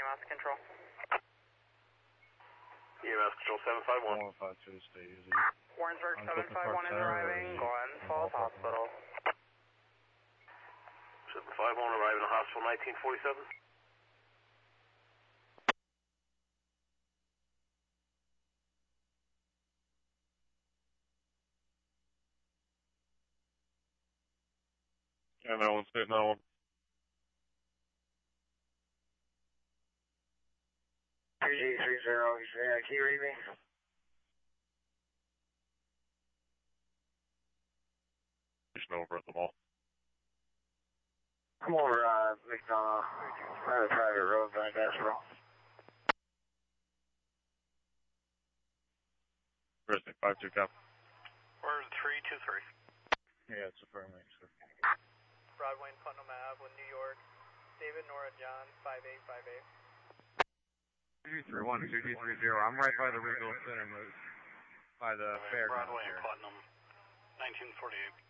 EMS control. EMS control 751. 152, stay easy. Warrensburg 751 is arriving, Glens Falls Hospital. 751 arriving at hospital 1947. Yeah, no one's hitting that one. 3830, can you read me? Just over at the mall. Come over, McDonough. Private road, Van Nashville. Where's the 52 cap? We're 323. Yeah, it's a firm link, sir. Broadway and Putnam Ave with New York. David Nora John 5858. 231, 2230. I'm right by the Ringgold Center, by the fairgrounds Broadway here. and Putnam 1948.